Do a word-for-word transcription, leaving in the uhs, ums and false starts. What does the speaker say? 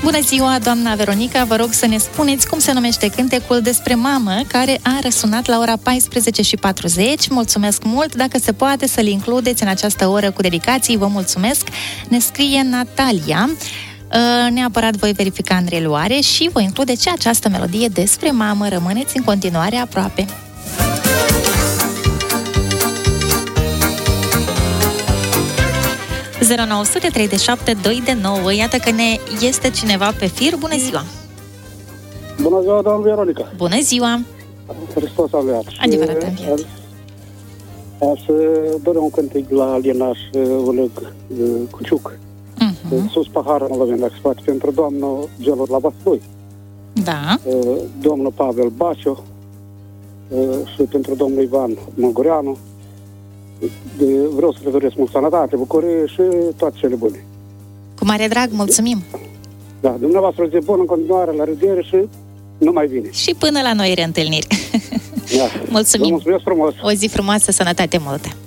Bună ziua, doamna Veronica, vă rog să ne spuneți cum se numește cântecul despre mamă care a răsunat la ora paisprezece și patruzeci. Mulțumesc mult, dacă se poate să-l includeți în această oră cu dedicații, vă mulțumesc. Ne scrie Natalia. Neapărat voi verifica în reluare și voi include și această melodie despre mamă. Rămâneți în continuare aproape. zero nouă zero trei șapte doi nouă. Iată că ne este cineva pe fir. Bună ziua! Bună ziua, doamnă Veronica! Bună ziua! Hristos a înviat! Adevărat a înviat! Aș dori un cântec la Linaș Oleg Cuciuc. Uh-huh. Sus paharul mă văd, dacă se poate, pentru domnul Gelor la Vaslui. Da. Domnul Pavel Baciu și pentru domnul Ivan Măgureanu. De, vreau să le doresc mult sănătate, bucurie și toate cele bune. Cu mare drag, mulțumim! Da, dumneavoastră zi bună în continuare, la revedere și numai bine! Și până la noi reîntâlniri! Da. Mulțumim! Vă mulțumesc frumos! O zi frumoasă, sănătate multă!